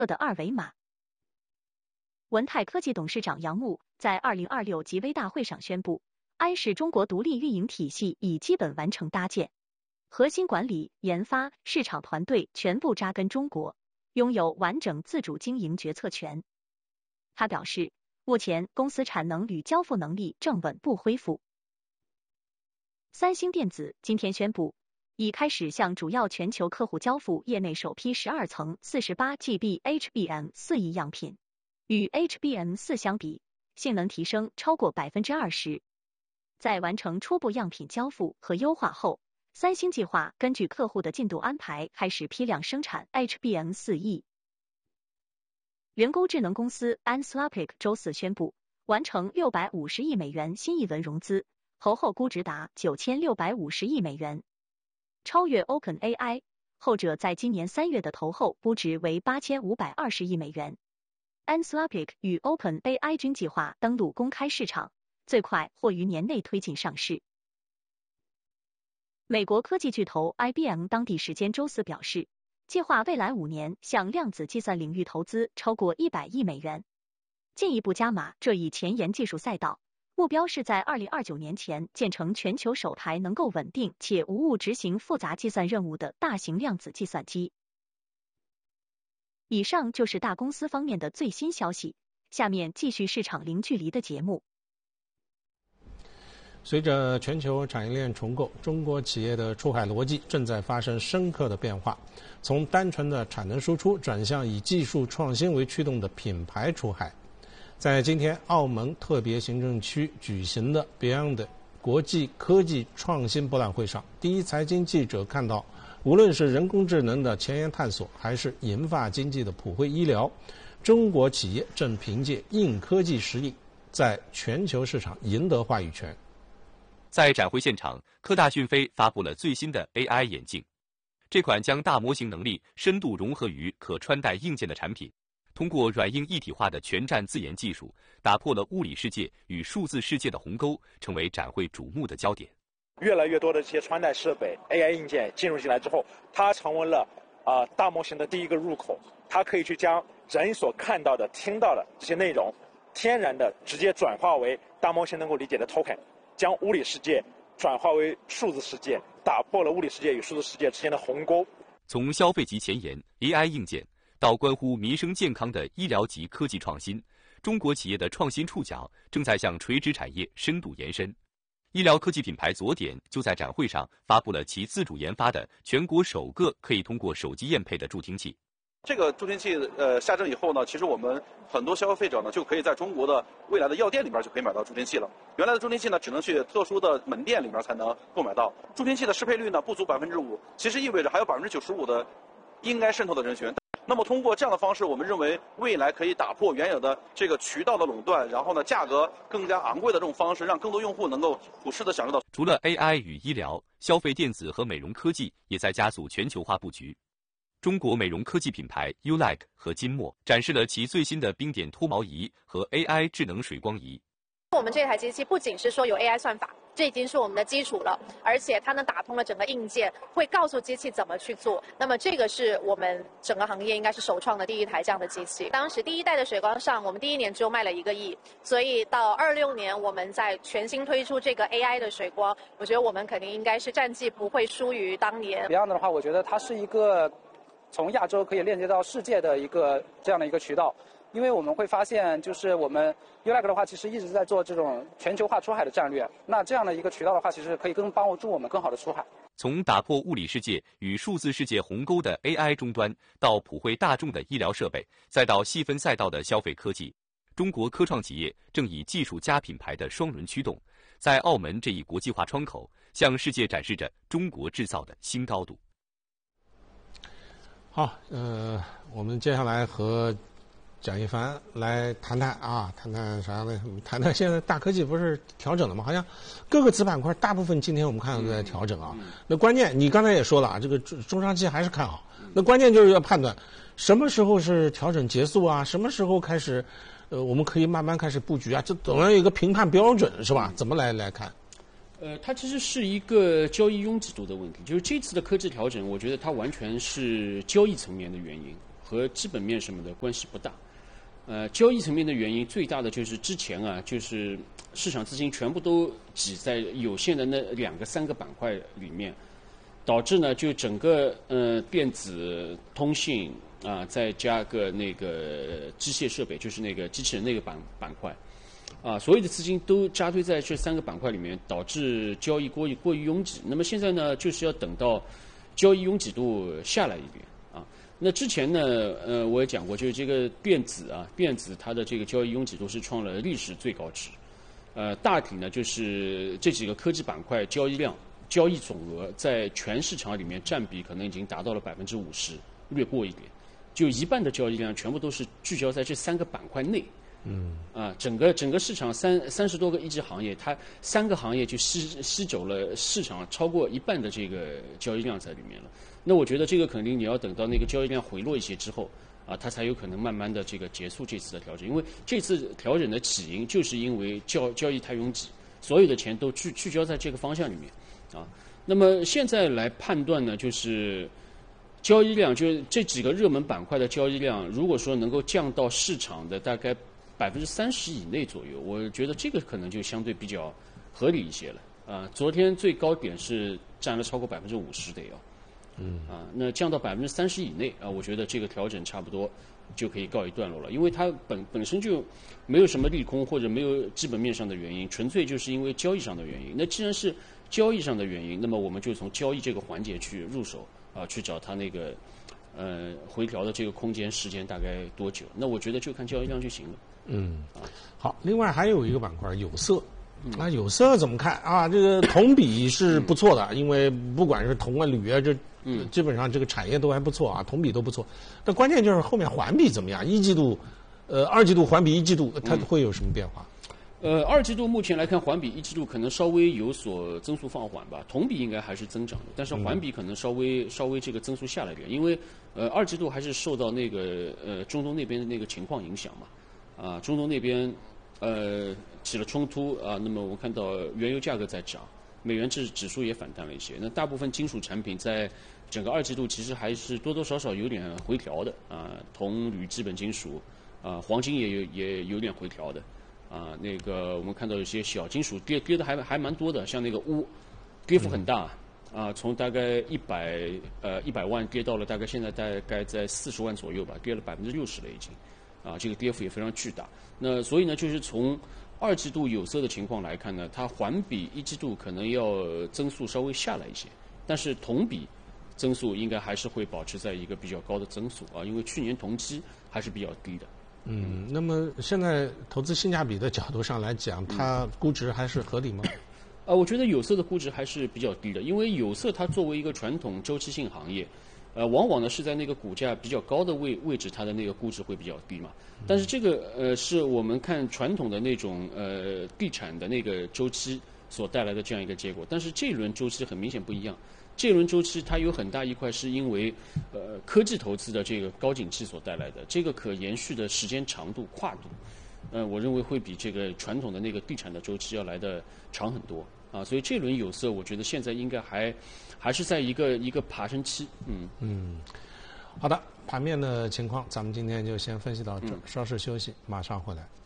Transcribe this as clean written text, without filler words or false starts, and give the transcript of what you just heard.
的二维码。文泰科技董事长杨牧在2026极微大会上宣布，安氏中国独立运营体系已基本完成搭建，核心管理、研发、市场团队全部扎根中国，拥有完整自主经营决策权。他表示，目前公司产能与交付能力正稳步恢复。三星电子今天宣布，已开始向主要全球客户交付业内首批12层 48GB HBM4 E样品，与 HBM4 相比，性能提升超过 20%。在完成初步样品交付和优化后，三星计划根据客户的进度安排，开始批量生产 HBM4 E。人工智能公司 Anthropic 周四宣布，完成650亿美元新一轮融资，投后估值达9650亿美元，超越 OpenAI， 后者在今年3月的投后估值为8520亿美元。Anthropic 与 OpenAI 均计划登陆公开市场，最快或于年内推进上市。美国科技巨头 IBM 当地时间周四表示，计划未来5年向量子计算领域投资超过100亿美元，进一步加码这一前沿技术赛道，目标是在2029年前建成全球首台能够稳定且无误执行复杂计算任务的大型量子计算机。以上就是大公司方面的最新消息，下面继续市场零距离的节目。 随着全球产业链重构，中国企业的出海逻辑正在发生深刻的变化，从单纯的产能输出转向以技术创新为驱动的品牌出海。在今天澳门特别行政区举行的 Beyond 国际科技创新博览会上，第一财经记者看到，无论是人工智能的前沿探索，还是银发经济的普惠医疗，中国企业正凭借硬科技实力，在全球市场赢得话语权。 在展会现场，科大讯飞发布了最新的 AI 眼镜。这款将大模型能力深度融合于可穿戴硬件的产品，通过软硬一体化的全站自研技术，打破了物理世界与数字世界的鸿沟，成为展会瞩目的焦点。 越来越多的这些穿戴设备 AI 硬件进入进来之后，它成为了大模型的第一个入口。它可以去将人所看到的、听到的这些内容，天然的直接转化为大模型能够理解的 token， 将物理世界转化为数字世界，打破了物理世界与数字世界之间的鸿沟。 从消费级前沿 AI 硬件到关乎民生健康的医疗级科技创新，中国企业的创新触角正在向垂直产业深度延伸。医疗科技品牌左点就在展会上发布了其自主研发的全国首个可以通过手机验配的助听器。 这个助听器下证以后呢，其实我们很多消费者呢就可以在中国的未来的药店里面就可以买到助听器了。原来的助听器呢只能去特殊的门店里面才能购买到。助听器的适配率呢不足5%，其实意味着还有95%的应该渗透的人群。那么通过这样的方式，我们认为未来可以打破原有的这个渠道的垄断，然后呢价格更加昂贵的这种方式，让更多用户能够普适的享受到。 除了 AI 与医疗、消费电子和美容科技也在加速全球化布局。中国美容科技品牌 Ulike 和金墨展示了其最新的冰点脱毛仪和 AI 智能水光仪。 我们这台机器不仅是说有 AI 算法，这已经是我们的基础了，而且它能打通了整个硬件，会告诉机器怎么去做。那么这个是我们整个行业应该是首创的第一台这样的机器。当时第一代的水光上，我们第1年只有卖了1个亿，所以到26年我们在全新推出这个 AI 的水光，我觉得我们肯定应该是战绩不会输于当年。 Beyond 的话，我觉得它是一个从亚洲可以链接到世界的这样的一个渠道。因为我们会发现，就是我们 Ulike 的话，其实一直在做这种全球化出海的战略。那这样的一个渠道的话，其实可以帮助我们更好的出海。 从打破物理世界与数字世界鸿沟的 AI 终端，到普惠大众的医疗设备，再到细分赛道的消费科技，中国科创企业正以技术加品牌的双轮驱动，在澳门这一国际化窗口，向世界展示着中国制造的新高度。 好，我们接下来和蒋一凡来谈谈啥呢？谈谈现在大科技不是调整了吗？好像各个子板块大部分今天我们看到都在调整啊。那关键你刚才也说了啊，这个中长期还是看好。那关键就是要判断什么时候是调整结束啊，什么时候开始，我们可以慢慢开始布局啊，这总要有一个评判标准是吧？怎么来看？ 它其实是一个交易拥挤度的问题，就是这次的科技调整，我觉得它完全是交易层面的原因。 和基本面什么的关系不大。交易层面的原因最大的就是之前啊，就是市场资金全部都挤在有限的那2个3个板块里面，导致呢就整个电子通信啊，再加个那个机械设备，就是那个机器人那个板块。所有的资金都扎堆在这3个板块里面，导致交易过于拥挤。那么现在呢，就是要等到交易拥挤度下来一点啊。那之前呢，我也讲过，就是这个电子它的这个交易拥挤度是创了历史最高值。大体呢就是这几个科技板块交易量、交易总额在全市场里面占比可能已经达到了50%，略过一点，就一半的交易量全部都是聚焦在这3个板块内。整个市场30多个一级行业，它3个行业就吸走了市场超过一半的这个交易量在里面了。那我觉得这个肯定你要等到那个交易量回落一些之后，它才有可能慢慢的这个结束这次的调整。因为这次调整的起因就是因为交易太拥挤，所有的钱都聚焦在这个方向里面啊。那么现在来判断呢，就是交易量，就是这几个热门板块的交易量，如果说能够降到市场的大概30%以内左右，我觉得这个可能就相对比较合理一些了。昨天最高点是占了超过50%的那降到30%以内我觉得这个调整差不多就可以告一段落了，因为它本身就没有什么利空或者没有基本面上的原因，纯粹就是因为交易上的原因。那既然是交易上的原因，那么我们就从交易这个环节去入手去找它那个回调的这个空间时间大概多久？那我觉得就看交易量就行了。 好，另外还有一个板块有色，有色怎么看这个同比是不错的，因为不管是铜铝这基本上这个产业都还不错同比都不错。但关键就是后面环比怎么样？1季度、2季度环比1季度它会有什么变化 ？2季度目前来看，环比1季度可能稍微有所增速放缓吧，同比应该还是增长的，但是环比可能稍微这个增速下来一点，因为2季度还是受到那个中东那边的那个情况影响嘛。中东那边起了冲突那么我看到原油价格在涨，美元指数也反弹了一些。那大部分金属产品在整个2季度其实还是多多少少有点回调的铜、铝、基本金属黄金也有点回调的那个我们看到有些小金属跌的还蛮多的，像那个钨跌幅很大从大概100万跌到了大概现在大概在40万左右吧，跌了60%了已经。这个跌幅也非常巨大。那所以呢，就是从2季度有色的情况来看呢，它环比1季度可能要增速稍微下来一些，但是同比增速应该还是会保持在一个比较高的增速因为去年同期还是比较低的。 那么现在投资性价比的角度上来讲，它估值还是合理吗？ 我觉得有色的估值还是比较低的，因为有色它作为一个传统周期性行业。往往呢是在那个股价比较高的位置，它的那个估值会比较低嘛。但是这个是我们看传统的那种地产的那个周期所带来的这样一个结果。但是这一轮周期很明显不一样，这一轮周期它有很大一块是因为科技投资的这个高景气所带来的，这个可延续的时间长度跨度，我认为会比这个传统的那个地产的周期要来的长很多所以这轮有色我觉得现在应该还是在一个爬升期。 好的，盘面的情况咱们今天就先分析到这，稍事休息，马上回来。